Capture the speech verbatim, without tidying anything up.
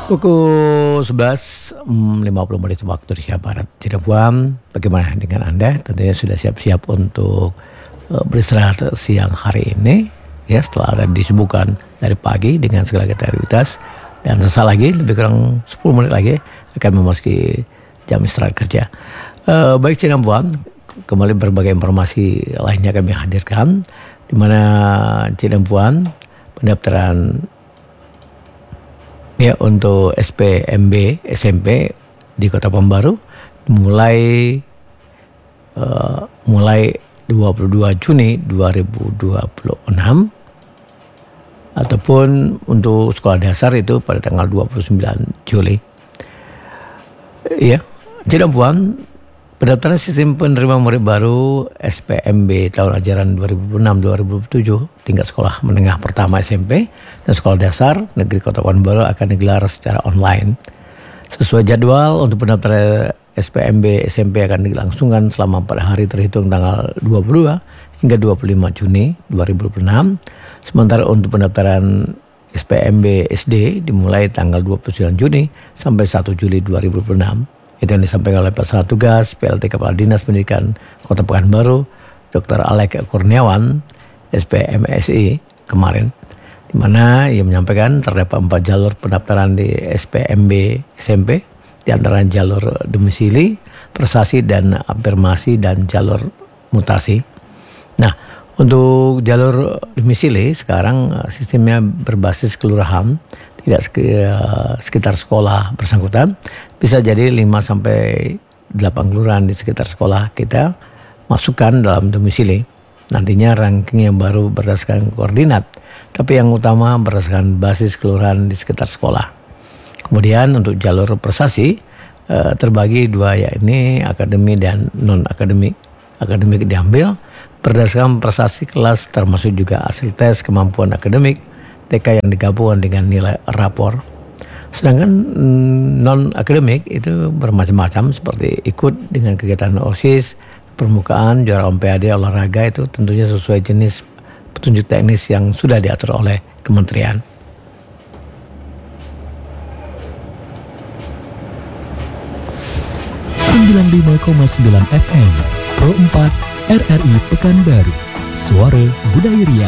Pukul sebelas lima puluh menit waktu Indonesia Barat. Cirebon, bagaimana dengan Anda? Tentunya sudah siap-siap untuk uh, beristirahat siang hari ini. Ya, setelah ada disibukkan dari pagi dengan segala aktivitas. Dan sesaat lagi, lebih kurang sepuluh menit lagi, akan memasuki jam istirahat kerja. Uh, baik Cirebon, kembali berbagai informasi lainnya kami hadirkan. Di mana Cirebon, pendaftaran ya untuk S P M B S M P di Kota Pekanbaru mulai uh, mulai dua puluh dua Juni dua ribu dua puluh enam ataupun untuk sekolah dasar itu pada tanggal dua puluh sembilan Juli. Ya, Cirebon, pendaftaran sistem penerima murid baru S P M B tahun ajaran dua ribu enam dua ribu tujuh tingkat sekolah menengah pertama S M P dan sekolah dasar negeri Kota Pekanbaru akan digelar secara online. Sesuai jadwal untuk pendaftaran S P M B S M P akan dilangsungkan selama empat hari terhitung tanggal dua puluh dua hingga dua puluh lima Juni dua ribu dua puluh enam. Sementara untuk pendaftaran S P M B S D dimulai tanggal dua puluh sembilan Juni sampai satu Juli dua ribu dua puluh enam. Itu yang disampaikan oleh Pelaksana Tugas P L T Kepala Dinas Pendidikan Kota Pekanbaru, Doktor Alek Kurniawan, S P M S I kemarin, di mana ia menyampaikan terdapat empat jalur pendaftaran di S P M B S M P, di antara jalur domisili, prestasi dan afirmasi dan jalur mutasi. Nah, untuk jalur domisili sekarang sistemnya berbasis kelurahan, tidak sekitar sekolah bersangkutan. Bisa jadi lima sampai delapan kelurahan di sekitar sekolah kita masukkan dalam domisili. Nantinya ranking yang baru berdasarkan koordinat, tapi yang utama berdasarkan basis kelurahan di sekitar sekolah. Kemudian untuk jalur prestasi eh, terbagi dua, yakni akademi dan non akademik. Akademik diambil berdasarkan prestasi kelas termasuk juga hasil tes kemampuan akademik T K yang digabungkan dengan nilai rapor. Sedangkan non akademik itu bermacam-macam seperti ikut dengan kegiatan OSIS, permukaan, juara Olimpiade, olahraga, itu tentunya sesuai jenis petunjuk teknis yang sudah diatur oleh kementerian. sembilan puluh lima koma sembilan F M Pro empat R R I Pekanbaru, Suara Budaya Ria.